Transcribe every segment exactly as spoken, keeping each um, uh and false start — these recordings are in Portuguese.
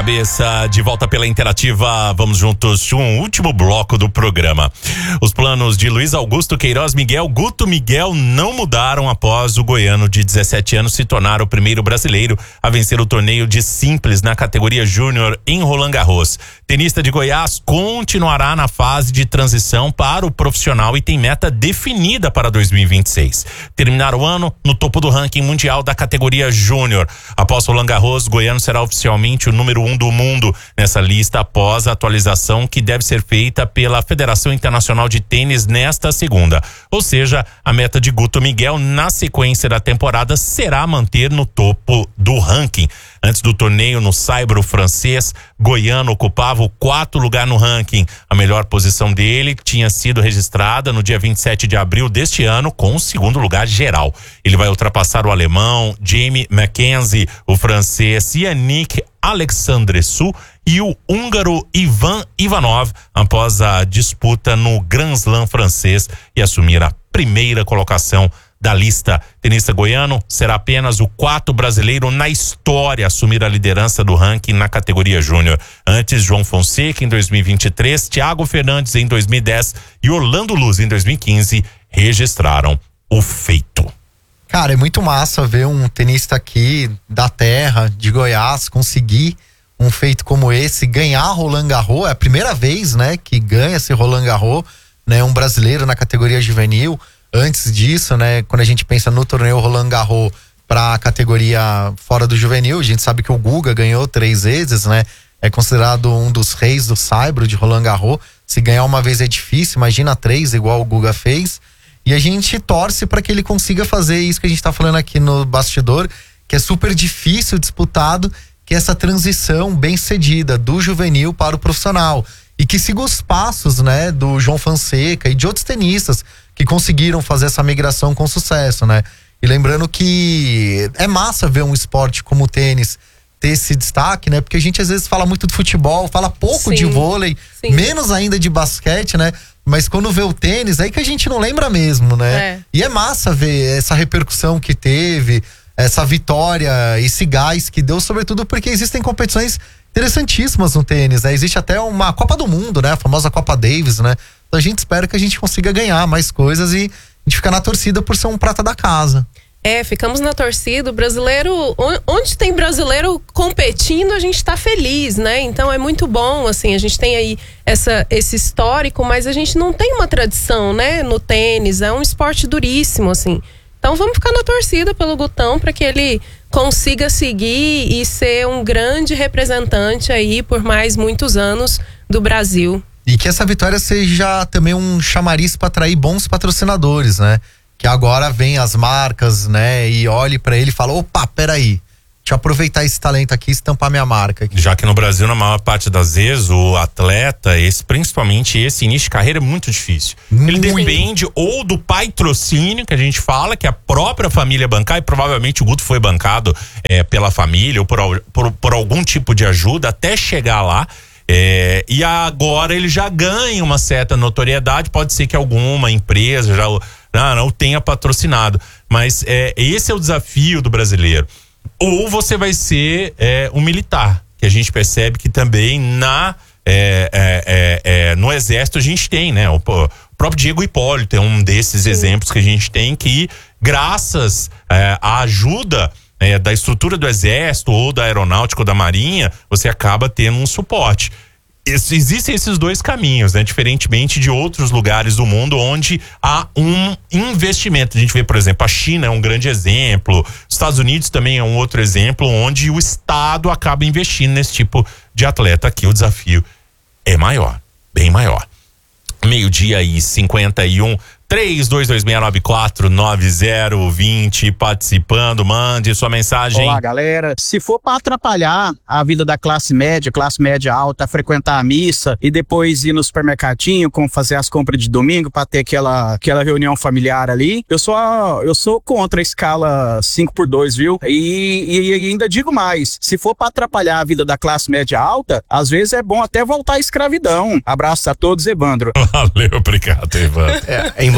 cabeça, de volta pela Interativa. Vamos juntos um último bloco do programa. Os planos de Luiz Augusto Queiroz Miguel, Guto Miguel, não mudaram após o goiano de dezessete anos se tornar o primeiro brasileiro a vencer o torneio de simples na categoria júnior em Roland Garros. Tenista de Goiás continuará na fase de transição para o profissional e tem meta definida para dois mil e vinte e seis. Terminar o ano no topo do ranking mundial da categoria júnior. Após Roland Garros, o goiano será oficialmente o número um do mundo nessa lista após a atualização que deve ser feita pela Federação Internacional de Tênis nesta segunda. Ou seja, a meta de Guto Miguel na sequência da temporada será manter no topo do ranking. Antes do torneio no saibro francês, goiano ocupava o quarto lugar no ranking. A melhor posição dele tinha sido registrada no dia vinte e sete de abril deste ano com o segundo lugar geral. Ele vai ultrapassar o alemão Jamie McKenzie, o francês Yannick Alexandrescu e o húngaro Ivan Ivanov após a disputa no Grand Slam francês e assumir a primeira colocação da lista. Tenista goiano será apenas o quarto brasileiro na história a assumir a liderança do ranking na categoria júnior. Antes, João Fonseca em dois mil e vinte e três, Thiago Fernandes em dois mil e dez e Orlando Luz em dois mil e quinze registraram o feito. Cara, é muito massa ver um tenista aqui da terra, de Goiás, conseguir um feito como esse, ganhar Roland Garros. É a primeira vez, né, que ganha esse Roland Garros, né, um brasileiro na categoria juvenil. Antes disso, né, quando a gente pensa no torneio Roland Garros para a categoria fora do juvenil, a gente sabe que o Guga ganhou três vezes, né? É considerado um dos reis do saibro de Roland Garros. Se ganhar uma vez é difícil, imagina três, igual o Guga fez. E a gente torce para que ele consiga fazer isso que a gente está falando aqui no bastidor, que é super difícil, disputado, que é essa transição bem cedida do juvenil para o profissional. E que siga os passos, né, do João Fonseca e de outros tenistas que conseguiram fazer essa migração com sucesso, né? E lembrando que é massa ver um esporte como o tênis ter esse destaque, né? Porque a gente às vezes fala muito de futebol, fala pouco sim, de vôlei, sim. menos ainda de basquete, né? Mas quando vê o tênis, é aí que a gente não lembra mesmo, né? É. E é massa ver essa repercussão que teve, essa vitória, esse gás que deu, sobretudo porque existem competições interessantíssimas no tênis, né? Existe até uma Copa do Mundo, né? A famosa Copa Davis, né? Então a gente espera que a gente consiga ganhar mais coisas e a gente fica na torcida por ser um prata da casa. É, ficamos na torcida. O brasileiro, onde tem brasileiro competindo, a gente tá feliz, né? Então é muito bom, assim, a gente tem aí essa, esse histórico, mas a gente não tem uma tradição, né? No tênis, é um esporte duríssimo, assim. Então vamos ficar na torcida pelo Gutão para que ele consiga seguir e ser um grande representante aí por mais muitos anos do Brasil. E que essa vitória seja também um chamariz para atrair bons patrocinadores, né? Que agora vem as marcas, né? E olhe para ele e fala, opa, peraí, deixa eu aproveitar esse talento aqui e estampar minha marca aqui. Já que no Brasil, na maior parte das vezes, o atleta, esse, principalmente esse início de carreira, é muito difícil. Muito. Ele depende ou do patrocínio, que a gente fala, que a própria família bancar, e provavelmente o Guto foi bancado é, pela família ou por, por, por algum tipo de ajuda até chegar lá. É, e agora ele já ganha uma certa notoriedade, pode ser que alguma empresa já não, não tenha patrocinado, mas é, esse é o desafio do brasileiro. Ou você vai ser é, um militar, que a gente percebe que também na é, é, é, no exército a gente tem, né? O, o próprio Diego Hipólito é um desses Sim. exemplos que a gente tem que, graças é, à ajuda É, da estrutura do exército ou da aeronáutica ou da marinha, você acaba tendo um suporte. Esse, existem esses dois caminhos, né? Diferentemente de outros lugares do mundo onde há um investimento. A gente vê, por exemplo, a China é um grande exemplo, os Estados Unidos também é um outro exemplo onde o Estado acaba investindo nesse tipo de atleta. Aqui o desafio é maior, bem maior. Meio-dia e cinquenta e um, três dois dois seis nove quatro nove zero dois zero participando, mande sua mensagem. Olá, galera. Se for para atrapalhar a vida da classe média, classe média alta, frequentar a missa e depois ir no supermercadinho, como fazer as compras de domingo para ter aquela, aquela reunião familiar ali, eu sou, eu sou contra a escala cinco por dois, viu? E, e, e ainda digo mais, se for para atrapalhar a vida da classe média alta, às vezes é bom até voltar à escravidão. Abraço a todos, Evandro. Valeu, obrigado, Evandro. É, embora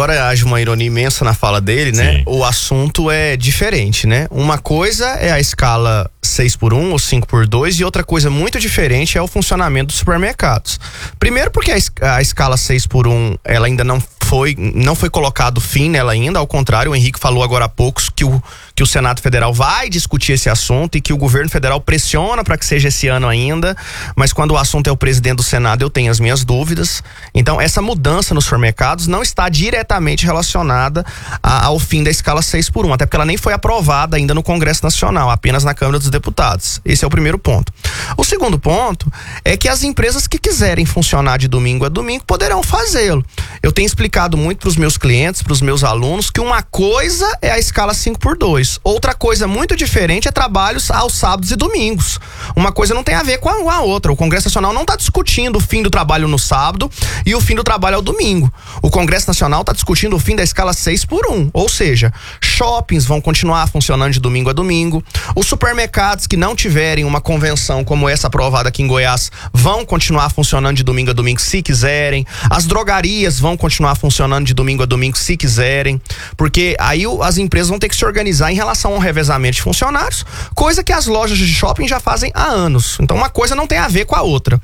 embora haja uma ironia imensa na fala dele, né? Sim. O assunto é diferente, né? Uma coisa é a escala seis por um ou cinco por dois e outra coisa muito diferente é o funcionamento dos supermercados. Primeiro porque a, es a escala seis por um, ela ainda não foi, não foi colocado fim nela ainda, ao contrário, o Henrique falou agora há poucos que o, que o Senado Federal vai discutir esse assunto e que o governo federal pressiona para que seja esse ano ainda, mas quando o assunto é o presidente do Senado eu tenho as minhas dúvidas. Então essa mudança nos supermercados não está diretamente relacionada a, ao fim da escala seis por um, até porque ela nem foi aprovada ainda no Congresso Nacional, apenas na Câmara dos Deputados. Esse é o primeiro ponto. O segundo ponto é que as empresas que quiserem funcionar de domingo a domingo poderão fazê-lo. Eu tenho explicado muito para os meus clientes, para os meus alunos, que uma coisa é a escala cinco por dois, outra coisa muito diferente é trabalhos aos sábados e domingos. Uma coisa não tem a ver com a, a outra. O Congresso Nacional não está discutindo o fim do trabalho no sábado e o fim do trabalho ao domingo. O Congresso Nacional está discutindo o fim da escala seis por um, ou seja, shoppings vão continuar funcionando de domingo a domingo, os supermercados que não tiverem uma convenção como essa aprovada aqui em Goiás vão continuar funcionando de domingo a domingo se quiserem, as drogarias vão continuar funcionando de domingo a domingo se quiserem, porque aí as empresas vão ter que se organizar em relação ao revezamento de funcionários, coisa que as lojas de shopping já fazem há anos. Então uma coisa não tem a ver com a outra.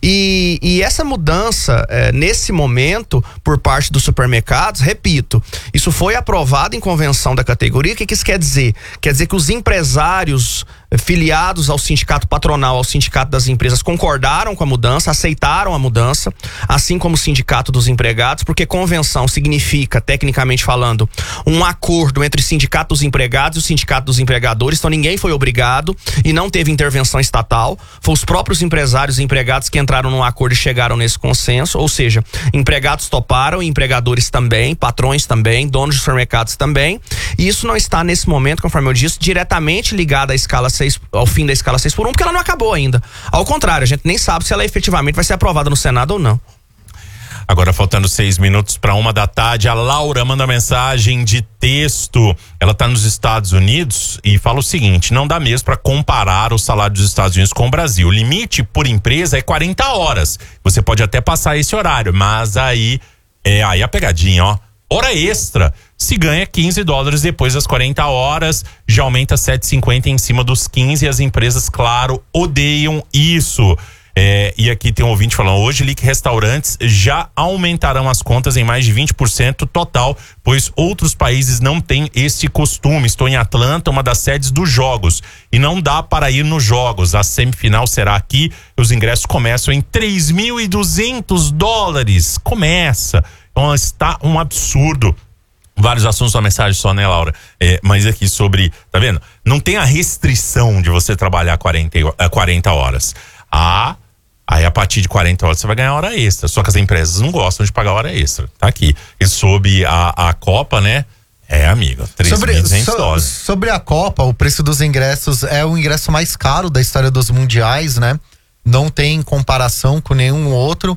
E, e essa mudança, é, nesse momento, por parte dos supermercados, repito, isso foi aprovado em convenção da categoria. O que, que isso quer dizer? Quer dizer que os empresários filiados ao sindicato patronal, ao sindicato das empresas, concordaram com a mudança, aceitaram a mudança, assim como o sindicato dos empregados, porque convenção significa, tecnicamente falando, um acordo entre o sindicato dos empregados e o sindicato dos empregadores. Então ninguém foi obrigado e não teve intervenção estatal, foi os próprios empresários e empregados que entraram num acordo e chegaram nesse consenso, ou seja, empregados toparam, empregadores também, patrões também, donos de supermercados também, e isso não está nesse momento, conforme eu disse, diretamente ligado à escala seis, ao fim da escala seis por um, porque ela não acabou ainda. Ao contrário, a gente nem sabe se ela efetivamente vai ser aprovada no Senado ou não. Agora faltando seis minutos para uma da tarde, a Laura manda mensagem de texto. Ela está nos Estados Unidos e fala o seguinte: não dá mesmo para comparar o salário dos Estados Unidos com o Brasil. O limite por empresa é quarenta horas. Você pode até passar esse horário, mas aí é aí a pegadinha, ó. Hora extra. Se ganha quinze dólares depois das quarenta horas, já aumenta sete e cinquenta em cima dos quinze, e as empresas, claro, odeiam isso. É, e aqui tem um ouvinte falando: hoje li que restaurantes já aumentarão as contas em mais de vinte por cento total, pois outros países não têm esse costume. Estou em Atlanta, uma das sedes dos jogos, e não dá para ir nos jogos. A semifinal será aqui, os ingressos começam em três mil e duzentos dólares. Começa. Então está um absurdo. Vários assuntos, uma mensagem só, né, Laura? É, mas aqui sobre, tá vendo? Não tem a restrição de você trabalhar quarenta, quarenta horas. Ah, aí a partir de quarenta horas você vai ganhar hora extra. Só que as empresas não gostam de pagar hora extra. Tá aqui. E sobre a, a Copa, né? É, amiga, três mil e duzentos dólares. Sobre a Copa, o preço dos ingressos é o ingresso mais caro da história dos mundiais, né? Não tem comparação com nenhum outro.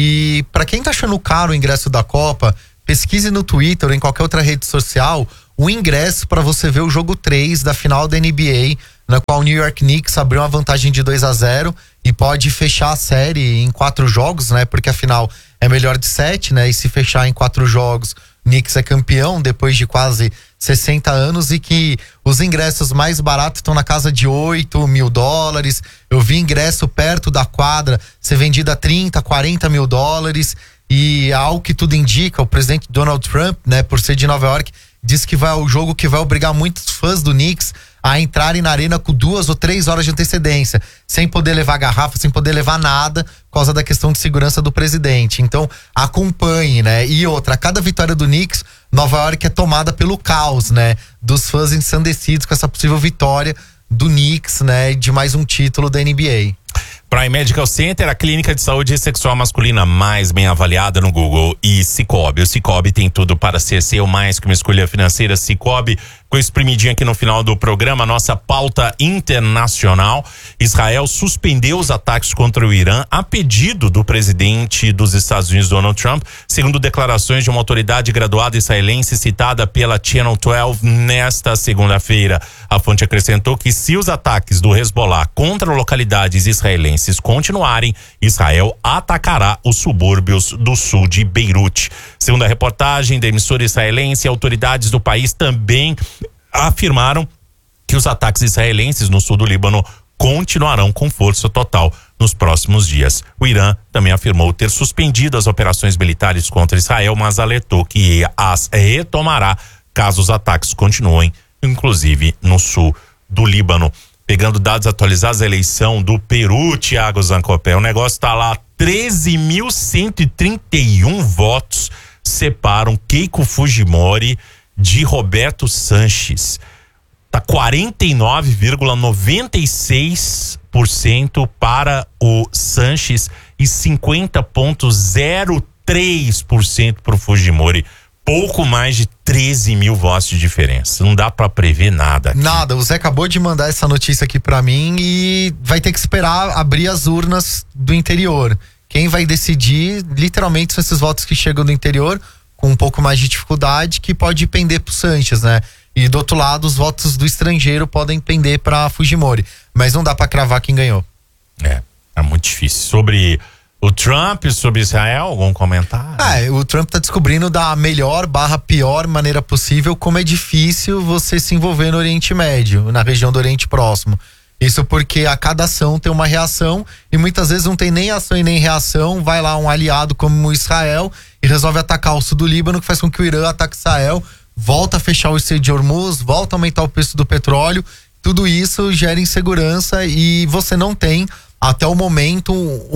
E para quem tá achando caro o ingresso da Copa, pesquise no Twitter ou em qualquer outra rede social o ingresso para você ver o jogo três da final da N B A, na qual o New York Knicks abriu uma vantagem de dois a zero e pode fechar a série em quatro jogos, né? Porque a final é melhor de sete, né? E se fechar em quatro jogos, o Knicks é campeão depois de quase sessenta anos, e que os ingressos mais baratos estão na casa de oito mil dólares. Eu vi ingresso perto da quadra ser vendido a trinta, quarenta mil dólares. E ao que tudo indica, o presidente Donald Trump, né, por ser de Nova York, diz que vai ao jogo que vai obrigar muitos fãs do Knicks a entrarem na arena com duas ou três horas de antecedência, sem poder levar garrafa, sem poder levar nada, por causa da questão de segurança do presidente. Então, acompanhe, né? E outra, a cada vitória do Knicks, Nova York é tomada pelo caos, né? Dos fãs ensandecidos com essa possível vitória do Knicks, né? De mais um título da N B A. Prime Medical Center, a clínica de saúde sexual masculina mais bem avaliada no Google. E Cicobi. O Cicobi tem tudo para ser seu, mais que uma escolha financeira. Cicobi, com espremidinha aqui no final do programa, nossa pauta internacional. Israel suspendeu os ataques contra o Irã a pedido do presidente dos Estados Unidos, Donald Trump, segundo declarações de uma autoridade graduada israelense citada pela Channel doze nesta segunda-feira. A fonte acrescentou que se os ataques do Hezbollah contra localidades israelenses continuarem, Israel atacará os subúrbios do sul de Beirute. Segundo a reportagem da emissora israelense, autoridades do país também afirmaram que os ataques israelenses no sul do Líbano continuarão com força total nos próximos dias. O Irã também afirmou ter suspendido as operações militares contra Israel, mas alertou que as retomará caso os ataques continuem, inclusive no sul do Líbano. Pegando dados atualizados da eleição do Peru, Thiago Zancopé, o negócio tá lá, treze mil cento e trinta e um votos separam Keiko Fujimori de Roberto Sanches. Tá quarenta e nove vírgula noventa e seis por cento para o Sanches e cinquenta vírgula zero três por cento para o Fujimori. Pouco mais de treze mil votos de diferença. Não dá pra prever nada aqui. Nada. O Zé acabou de mandar essa notícia aqui pra mim e vai ter que esperar abrir as urnas do interior. Quem vai decidir, literalmente, são esses votos que chegam do interior com um pouco mais de dificuldade, que pode pender pro Sanches, né? E do outro lado, os votos do estrangeiro podem pender pra Fujimori. Mas não dá pra cravar quem ganhou. É, é muito difícil. Sobre o Trump, sobre Israel, algum comentário? Ah, o Trump tá descobrindo da melhor barra pior maneira possível como é difícil você se envolver no Oriente Médio, na região do Oriente Próximo. Isso porque a cada ação tem uma reação e muitas vezes não tem nem ação e nem reação. Vai lá um aliado como o Israel e resolve atacar o sul do Líbano, que faz com que o Irã ataque Israel, volta a fechar o Estreito de Hormuz, volta a aumentar o preço do petróleo. Tudo isso gera insegurança e você não tem, até o momento,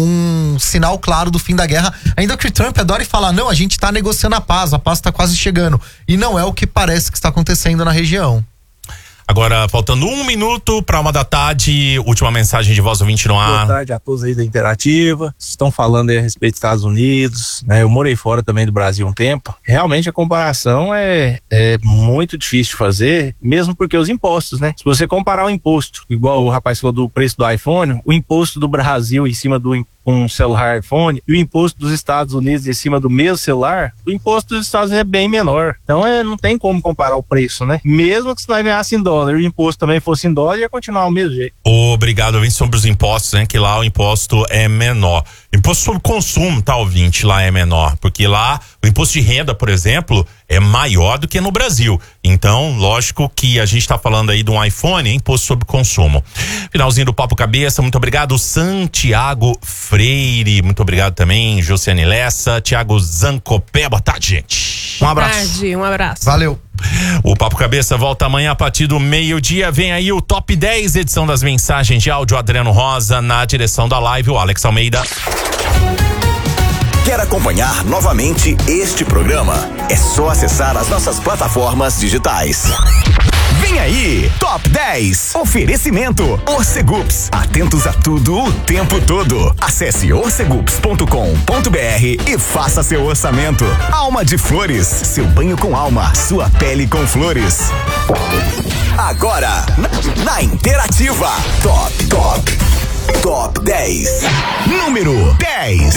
um sinal claro do fim da guerra. Ainda que o Trump adore falar, não, a gente está negociando a paz, a paz está quase chegando. E não é o que parece que está acontecendo na região. Agora, faltando um minuto para uma da tarde, última mensagem de voz ouvinte no ar. Boa tarde a todos aí da Interativa. Estão falando aí a respeito dos Estados Unidos, né? Eu morei fora também do Brasil um tempo. Realmente a comparação é, é muito difícil de fazer, mesmo porque os impostos, né? Se você comparar o imposto, igual o rapaz falou do preço do iPhone, o imposto do Brasil em cima do um celular iPhone e o imposto dos Estados Unidos em cima do mesmo celular, o imposto dos Estados Unidos é bem menor. Então é, não tem como comparar o preço, né? Mesmo que se nós ganhasse em dólar e o imposto também fosse em dólar, ia continuar do mesmo jeito. Obrigado, ouvinte, sobre os impostos, né? Que lá o imposto é menor. Imposto sobre consumo, tá, ouvinte, lá é menor, porque lá o imposto de renda, por exemplo, é maior do que no Brasil. Então, lógico que a gente tá falando aí de um iPhone, é imposto sobre consumo. Finalzinho do Papo Cabeça, muito obrigado, Santiago Freire, muito obrigado também, Josiane Lessa, Thiago Zancopé, boa tarde, gente. Um abraço. Boa tarde, um abraço. Valeu. O Papo Cabeça volta amanhã a partir do meio-dia. Vem aí o Top dez, edição das mensagens de áudio, Adriano Rosa, na direção da live, o Alex Almeida. Quer acompanhar novamente este programa? É só acessar as nossas plataformas digitais. Vem aí, Top dez. Oferecimento Orcegups. Atentos a tudo o tempo todo. Acesse orcegups ponto com ponto br e faça seu orçamento. Alma de Flores. Seu banho com alma. Sua pele com flores. Agora, na, na Interativa. Top, top, top dez. Número dez.